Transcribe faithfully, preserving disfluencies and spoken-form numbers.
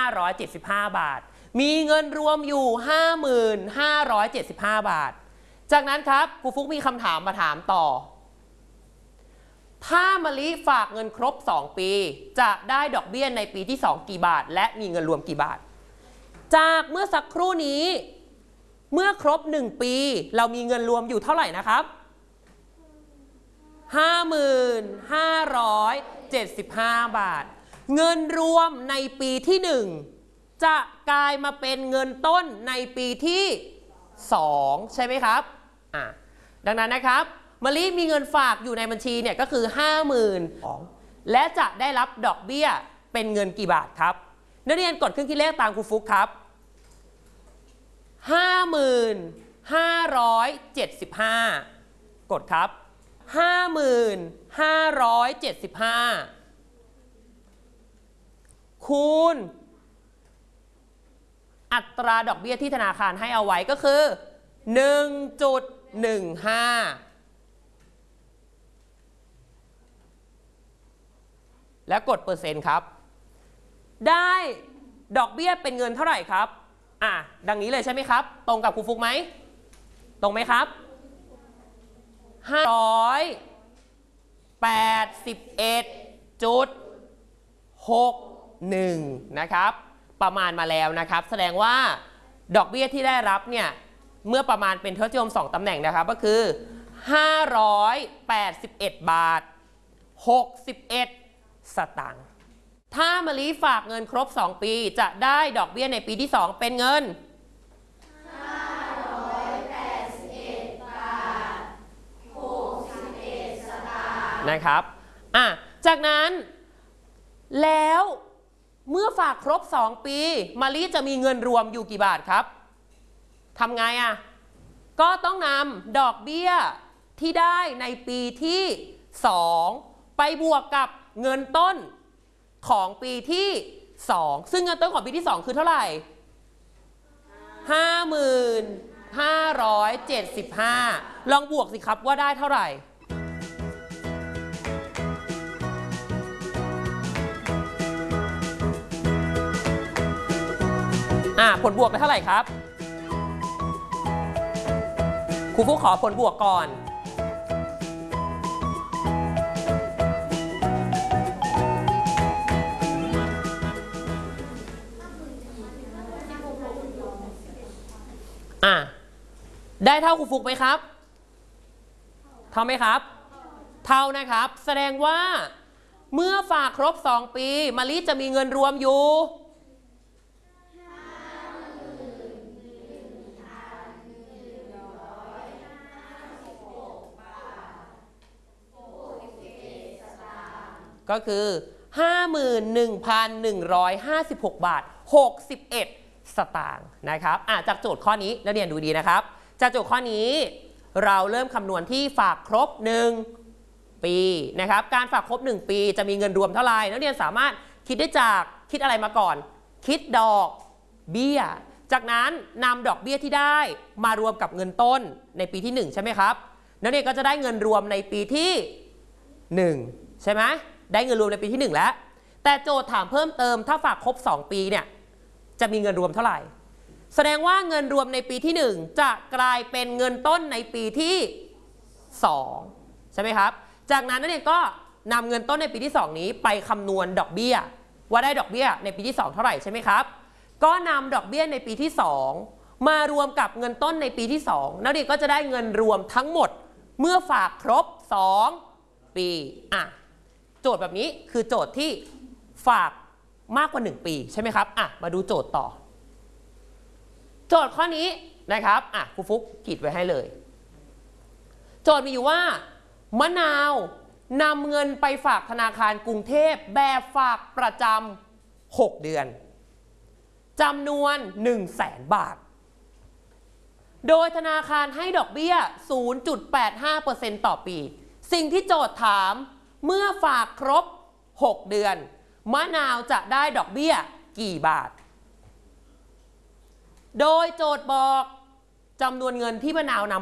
ร้อยเจ็ดสิบห้า บาทมีเงินรวมอยู่ ห้าหมื่นห้าร้อยเจ็ดสิบห้า บาทจากนั้นครับครูฟุกมีคำถามมาถามต่อถ้ามะลิฝากเงินครบสองปีจะได้ดอกเบี้ยในปีที่สองกี่บาทและมีเงินรวมกี่บาทจากเมื่อสักครู่นี้เมื่อครบหนึ่งปีเรามีเงินรวมอยู่เท่าไหร่นะครับ ห้าหมื่นห้าร้อยเจ็ดสิบห้า บาทเงินรวมในปีที่หนึ่งจะกลายมาเป็นเงินต้นในปีที่สองใช่ไหมครับอ่ะดังนั้นนะครับมะลิมีเงินฝากอยู่ในบัญชีเนี่ยก็คือ ห้าหมื่น และจะได้รับดอกเบี้ยเป็นเงินกี่บาทครับนักเรียนกดเครื่องคิดเลขตามครูฟุกครับ ห้าหมื่นห้าร้อยเจ็ดสิบห้า กดครับ ห้าหมื่นห้าร้อยเจ็ดสิบห้า คูณอัตราดอกเบี้ยที่ธนาคารให้เอาไว้ก็คือ หนึ่งจุดหนึ่งห้า แล้วกดเปอร์เซ็นต์ครับได้ดอกเบี้ยเป็นเงินเท่าไหร่ครับอ่ะดังนี้เลยใช่ไหมครับตรงกับครูฟุกไหมตรงไหมครับ ห้าร้อยแปดสิบเอ็ดจุดหกหนึ่ง นะครับประมาณมาแล้วนะครับแสดงว่าดอกเบี้ยที่ได้รับเนี่ยเมื่อประมาณเป็นทศนิยมสองตำแหน่งนะครับก็คือห้าร้อยแปดสิบเอ็ดบาทหกสิบเอ็ดสตางค์ถ้ามะลิฝากเงินครบสองปีจะได้ดอกเบี้ยในปีที่สองเป็นเงินห้าร้อยแปดสิบเอ็ดบาทหกสิบเอ็ดสตางค์นะครับอ่ะจากนั้นแล้วเมื่อฝากครบสองปีมะลิจะมีเงินรวมอยู่กี่บาทครับทำไงอ่ะก็ต้องนำดอกเบี้ยที่ได้ในปีที่สองไปบวกกับเงินต้นของปีที่สองซึ่งเงินต้นของปีที่สองคือเท่าไหร่ ห้าหมื่นห้าร้อยเจ็ดสิบห้า ลองบวกสิครับว่าได้เท่าไหร่อ่ะผลบวกได้เท่าไหร่ครับครูฟุกขอผลบวกก่อนอ่ะได้เท่าครูฟุกไหมครับเท่าไหมครับเท่านะครับแสดงว่าเมื่อฝากครบสองปีมะลิจะมีเงินรวมอยู่ก็คือ ห้าหมื่นหนึ่งพันหนึ่งร้อยห้าสิบหก บาทหกสิบเอ็ดสตางค์นะครับอ่ะจากโจทย์ข้อนี้นักเรียนดูดีนะครับจากโจทย์ข้อนี้เราเริ่มคำนวณที่ฝากครบหนึ่งปีนะครับการฝากครบหนึ่งปีจะมีเงินรวมเท่าไหร่นักเรียนสามารถคิดได้จากคิดอะไรมาก่อนคิดดอกเบี้ยจากนั้นนำดอกเบี้ยที่ได้มารวมกับเงินต้นในปีที่หนึ่งใช่ไหมครับนักเรียนก็จะได้เงินรวมในปีที่หนึ่งใช่ไหมได้เงินรวมในปีที่หนึ่งแล้วแต่โจทย์ถามเพิ่มเติมถ้าฝากครบสองปีเนี่ยจะมีเงินรวมเท่าไหร่แสดงว่าเงินรวมในปีที่หนึ่งจะกลายเป็นเงินต้นในปีที่สองใช่ไหมครับจากนั้นนักเรียนก็นำเงินต้นในปีที่สองนี้ไปคำนวณดอกเบี้ยว่าได้ดอกเบี้ยในปีที่สองเท่าไหร่ใช่ไหมครับก็นำดอกเบี้ยในปีที่สองมารวมกับเงินต้นในปีที่สองนักเรียนก็จะได้เงินรวมทั้งหมดเมื่อฝากครบสองปีอ่ะโจทย์แบบนี้คือโจทย์ที่ฝากมากกว่าหนึ่งปีใช่ไหมครับอ่ะมาดูโจทย์ต่อโจทย์ข้อนี้นะครับอ่ะครูฟุกขีดไว้ให้เลยโจทย์มีอยู่ว่ามะนาวนำเงินไปฝากธนาคารกรุงเทพแบบฝากประจำหกเดือนจำนวนหนึ่งแสนบาทโดยธนาคารให้ดอกเบี้ย ศูนย์จุดแปดห้าเปอร์เซ็นต์ ต่อปีสิ่งที่โจทย์ถามเมื่อฝากครบหกเดือนมะนาวจะได้ดอกเบี้ยกี่บาทโดยโจทย์บอกจำนวนเงินที่มะนาวนำ